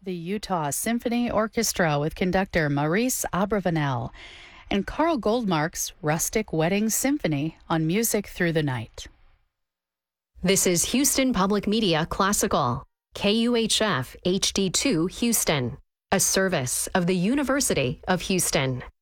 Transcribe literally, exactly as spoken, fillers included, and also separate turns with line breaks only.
the Utah Symphony Orchestra with conductor Maurice Abravanel, and Carl Goldmark's Rustic Wedding Symphony on Music Through the Night.
This is Houston Public Media Classical, K U H F H D two Houston, a service of the University of Houston.